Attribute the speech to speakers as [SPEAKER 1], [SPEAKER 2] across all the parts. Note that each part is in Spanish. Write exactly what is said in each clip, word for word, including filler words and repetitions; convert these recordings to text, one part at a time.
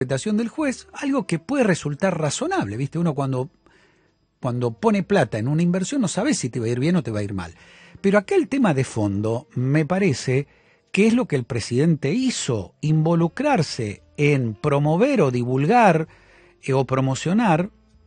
[SPEAKER 1] interpretación del juez, algo que puede resultar razonable, ¿viste? Uno cuando, cuando pone plata en una inversión no sabe si te va a ir bien o te va a ir mal. Pero acá el tema de fondo me parece que es lo que el presidente hizo, involucrarse en promover o divulgar eh, o promocionar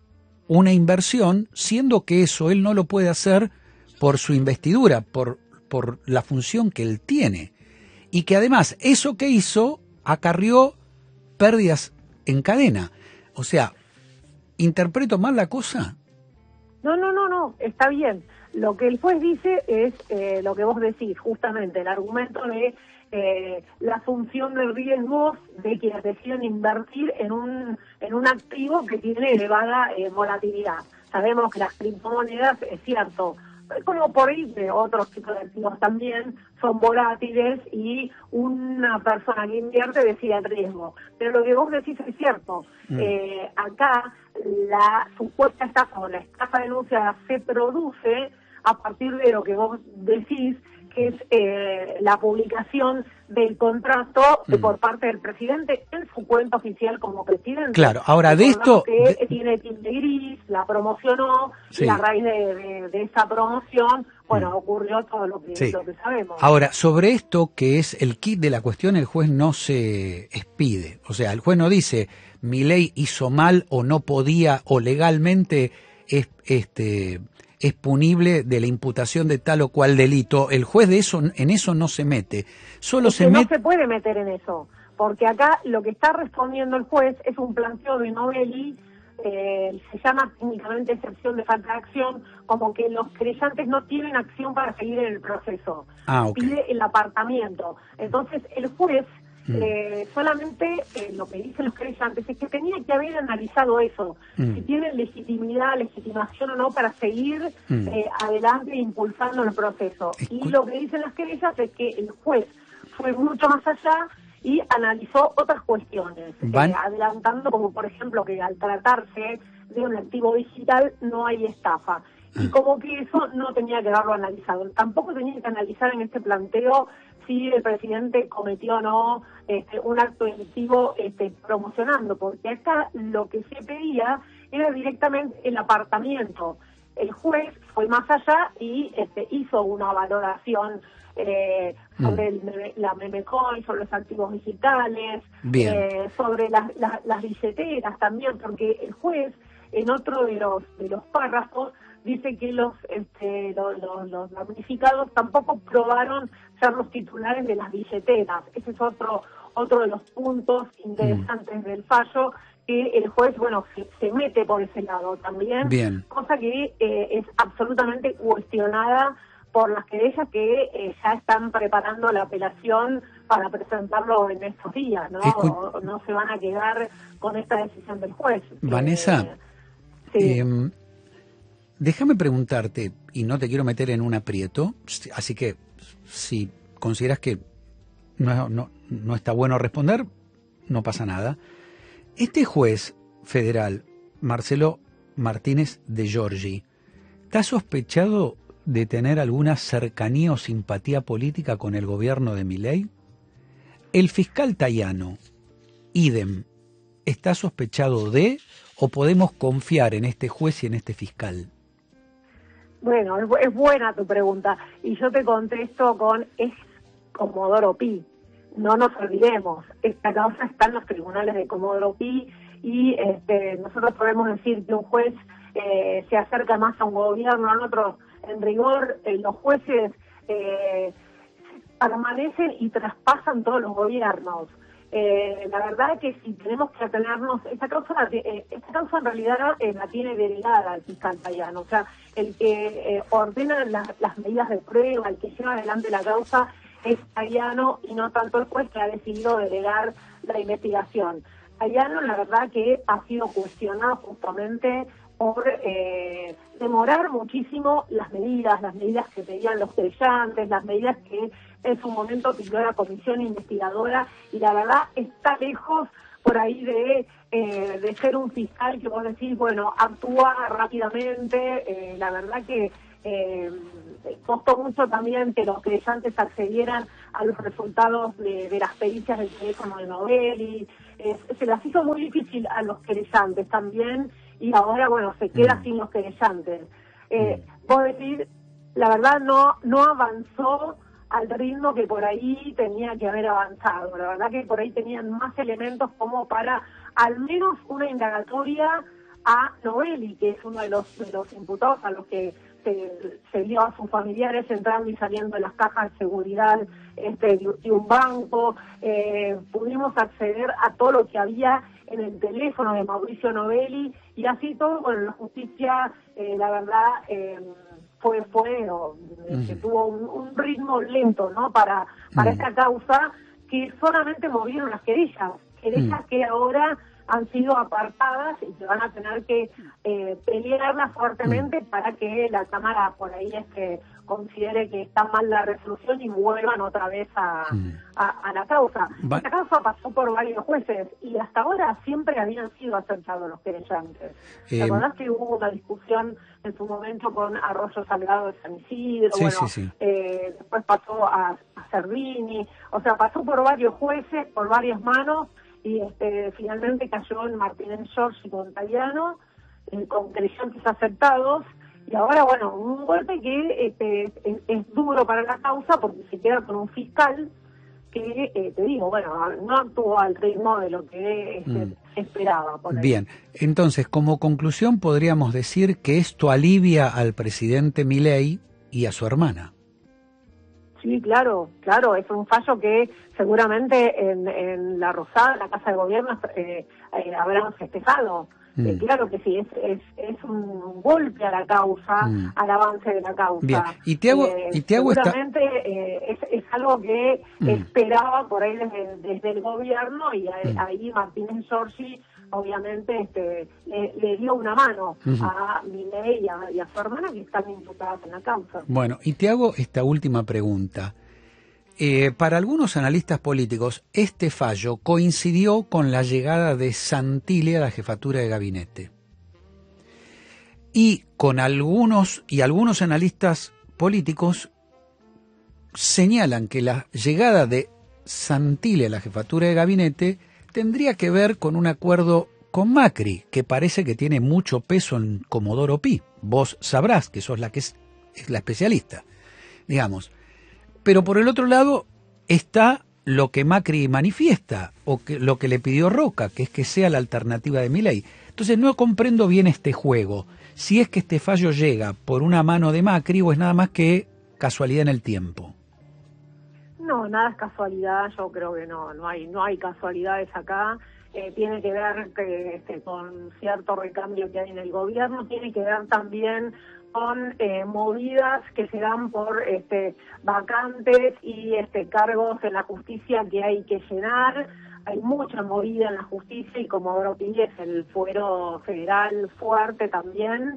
[SPEAKER 1] una inversión, siendo que eso él no lo puede hacer por su investidura, por, por la función que él tiene. Y que además eso que hizo acarrió pérdidas en cadena. O sea, ¿interpreto mal la cosa?
[SPEAKER 2] No, no, no, no, está bien. Lo que el juez dice es eh, lo que vos decís, justamente, el argumento de eh, la asunción de riesgos de que deciden invertir en un en un activo que tiene elevada eh, volatilidad. Sabemos que las criptomonedas, es cierto, como por ahí de otros tipos de activos también, son volátiles y una persona que invierte decide el riesgo. Pero lo que vos decís es cierto. Mm. Eh, acá la supuesta estafa o la estafa denunciada se produce a partir de lo que vos decís, que es eh, la publicación del contrato mm. por parte del presidente en su cuenta oficial como presidente.
[SPEAKER 1] Claro, ahora de esto...
[SPEAKER 2] que
[SPEAKER 1] de...
[SPEAKER 2] tiene tilde gris, la promocionó,
[SPEAKER 1] sí.
[SPEAKER 2] y a raíz de, de, de esa promoción, bueno, mm. ocurrió todo lo que,
[SPEAKER 1] sí.
[SPEAKER 2] lo que sabemos.
[SPEAKER 1] Ahora, sobre esto que es el kit de la cuestión, el juez no se expide. O sea, el juez no dice, Milei hizo mal o no podía o legalmente es, este... es punible de la imputación de tal o cual delito. El juez de eso en eso no se mete. Solo
[SPEAKER 2] es
[SPEAKER 1] se
[SPEAKER 2] que
[SPEAKER 1] mete...
[SPEAKER 2] no se puede meter en eso, porque acá lo que está respondiendo el juez es un planteo de Novelli, eh, se llama técnicamente excepción de falta de acción, como que los creyentes no tienen acción para seguir en el proceso.
[SPEAKER 1] Ah, okay.
[SPEAKER 2] Pide el apartamiento. Entonces el juez Mm. Eh, solamente eh, lo que dicen los creyentes es que tenía que haber analizado eso, mm. si tienen legitimidad, legitimación o no para seguir mm. eh, adelante impulsando el proceso. Escu y lo que dicen las querellas es que el juez fue mucho más allá y analizó otras cuestiones, eh, adelantando como por ejemplo que al tratarse de un activo digital no hay estafa. Y como que eso no tenía que haberlo analizado. Tampoco tenía que analizar en este planteo si el presidente cometió o no este, un acto delictivo este, promocionando, porque acá lo que se pedía era directamente el apartamiento. El juez fue más allá y este, hizo una valoración eh, sobre mm. el, la memecoin, sobre los activos digitales, eh, sobre las, las, las billeteras también, porque el juez en otro de los de los párrafos dice que los este, los, los, los damnificados tampoco probaron ser los titulares de las billeteras. Ese es otro otro de los puntos interesantes mm. del fallo, que el juez, bueno, se, se mete por ese lado también,
[SPEAKER 1] Bien.
[SPEAKER 2] cosa que eh, es absolutamente cuestionada por las querellas que eh, ya están preparando la apelación para presentarlo en estos días, ¿no? O, no se van a quedar con esta decisión del juez.
[SPEAKER 1] Vanessa,
[SPEAKER 2] eh, sí.
[SPEAKER 1] eh, déjame preguntarte, y no te quiero meter en un aprieto, así que si consideras que no, no, no está bueno responder, no pasa nada. Este juez federal, Marcelo Martínez de Giorgi, ¿está sospechado de tener alguna cercanía o simpatía política con el gobierno de Milei? El fiscal Tayano, idem, ¿está sospechado de o podemos confiar en este juez y en este fiscal?
[SPEAKER 2] Bueno, es, es buena tu pregunta y yo te contesto con es Comodoro Pi. No nos olvidemos, esta causa está en los tribunales de Comodoro Pi y este, nosotros podemos decir que un juez eh, se acerca más a un gobierno, a otro. En rigor, eh, los jueces eh, permanecen y traspasan todos los gobiernos. Eh, la verdad es que si tenemos que atenernos, esta causa, eh, esta causa en realidad eh, la tiene delegada el fiscal Tayano, o sea, el que eh, ordena la, las medidas de prueba, el que lleva adelante la causa es Tayano y no tanto el juez que ha decidido delegar la investigación. Tayano, la verdad que ha sido cuestionado justamente por eh, demorar muchísimo las medidas, las medidas que pedían los querellantes, las medidas que en su momento pidió la comisión investigadora, y la verdad está lejos por ahí de, eh, de ser un fiscal que vos decís, bueno, actúa rápidamente. Eh, la verdad que eh, costó mucho también que los querellantes accedieran a los resultados de, de las pericias del teléfono de Novelli. eh, se las hizo muy difícil a los querellantes también, y ahora, bueno, se queda mm. sin los querellantes. Eh, mm. Vos decís, la verdad no, no avanzó al ritmo que por ahí tenía que haber avanzado. La verdad que por ahí tenían más elementos como para al menos una indagatoria a Novelli, que es uno de los, de los imputados a los que se, se vio a sus familiares entrando y saliendo de las cajas de seguridad este, de, de un banco. Eh, pudimos acceder a todo lo que había en el teléfono de Mauricio Novelli, y así todo, bueno, la justicia, eh, la verdad, eh, fue, fue o, mm. que tuvo un, un ritmo lento, ¿no?, para, para mm. esta causa, que solamente movieron las querellas, querellas mm. que ahora han sido apartadas y que van a tener que eh, pelearlas fuertemente mm. para que la Cámara por ahí este, considere que está mal la resolución y vuelvan otra vez a, mm. a, a la causa. Va Esta causa pasó por varios jueces y hasta ahora siempre habían sido aceptados los querellantes. Eh, ¿Te acordás que hubo una discusión en su momento con Arroyo Salgado de San Isidro?
[SPEAKER 1] Sí,
[SPEAKER 2] bueno,
[SPEAKER 1] sí, sí.
[SPEAKER 2] Eh, después pasó a, a Servini, o sea, pasó por varios jueces, por varias manos, y este, finalmente cayó en Martínez Giorgi con Taliano, eh, con querellantes aceptados, y ahora, bueno, un golpe que este, es, es duro para la causa porque se queda con un fiscal que, eh, te digo, bueno, no actuó al ritmo de lo que este, mm. se esperaba. Por
[SPEAKER 1] Bien, entonces, como conclusión podríamos decir que esto alivia al presidente Milei y a su hermana.
[SPEAKER 2] Sí, claro, claro, es un fallo que seguramente en, en La Rosada, en la Casa de Gobierno, eh, eh, habrán festejado. Mm. Eh, claro que sí, es, es, es un golpe a la causa, mm. al avance de la causa.
[SPEAKER 1] Bien, y te hago,
[SPEAKER 2] eh,
[SPEAKER 1] y te hago
[SPEAKER 2] seguramente
[SPEAKER 1] esta...
[SPEAKER 2] eh, es, es algo que mm. esperaba por ahí desde, desde el gobierno, y a, mm. ahí Martínez Giorgi obviamente este, le, le dio una mano uh-huh. a Milei y a, y a su hermana, que están imputadas en la causa.
[SPEAKER 1] Bueno, y te hago esta última pregunta. Eh, para algunos analistas políticos, este fallo coincidió con la llegada de Santilli a la jefatura de gabinete. Y con algunos, y algunos analistas políticos señalan que la llegada de Santilli a la jefatura de gabinete tendría que ver con un acuerdo con Macri, que parece que tiene mucho peso en Comodoro Pi. Vos sabrás que sos la que es, es la especialista, digamos. Pero por el otro lado está lo que Macri manifiesta, o que, lo que le pidió Roca, que es que sea la alternativa de Milei. Entonces no comprendo bien este juego, si es que este fallo llega por una mano de Macri o es nada más que casualidad en el tiempo.
[SPEAKER 2] No, nada es casualidad, yo creo que no, no hay, no hay casualidades acá. Eh, tiene que ver que, este, con cierto recambio que hay en el gobierno, tiene que ver también con eh, movidas que se dan por este, vacantes y este, cargos en la justicia que hay que llenar. Hay mucha movida en la justicia y Comodoro Pi es el fuero federal fuerte también,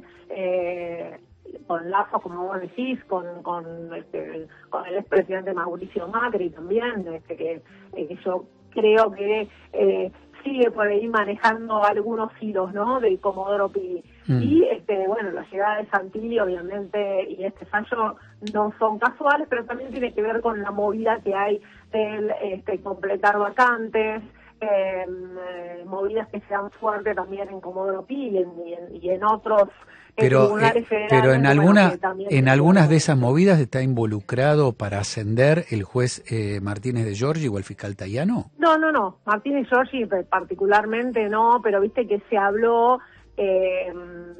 [SPEAKER 2] eh, con lazos, como vos decís, con con, este, con el expresidente Mauricio Macri también, este, que, eh, que yo creo que eh, sigue por ahí manejando algunos hilos, ¿no?, del Comodoro Pi. Mm. Y, este, bueno, la llegada de Santilli, obviamente, y este fallo no son casuales, pero también tiene que ver con la movida que hay del este, completar vacantes, eh, eh, movidas que sean fuertes también en Comodoro Pi y en, y en, y en otros
[SPEAKER 1] pero eh, pero en alguna bueno, en algunas de esas movidas está involucrado para ascender el juez eh, Martínez de Giorgi o el fiscal Taliano.
[SPEAKER 2] No, no, no, Martínez Giorgi particularmente no, pero viste que se habló eh,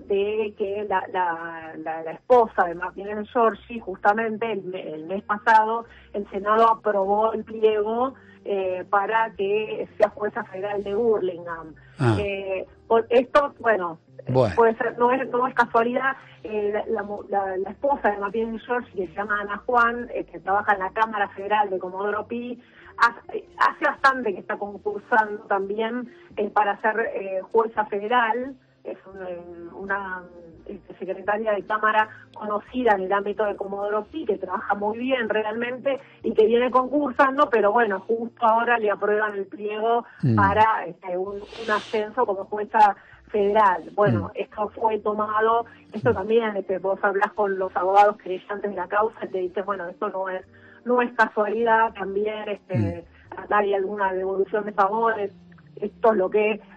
[SPEAKER 2] de que la, la, la, la esposa de Martínez Giorgi, justamente el, el mes pasado, el Senado aprobó el pliego eh, para que sea jueza federal de Burlingame. Ah. Eh, por esto, bueno, bueno, puede ser, no es, no es casualidad, eh, la, la, la esposa de Martínez Giorgi, que se llama Ana Juan, eh, que trabaja en la Cámara Federal de Comodoro Pi, hace, hace bastante que está concursando también eh, para ser eh, jueza federal. Es un, una este, secretaria de Cámara conocida en el ámbito de Comodoro Pi, que trabaja muy bien realmente y que viene concursando, pero bueno, justo ahora le aprueban el pliego mm. para este, un, un ascenso como jueza federal. Bueno, mm. esto fue tomado, esto también, este, vos hablás con los abogados querellantes de la causa y te dices, bueno, esto no es no es casualidad, también este, mm. hay alguna devolución de favores. esto es lo que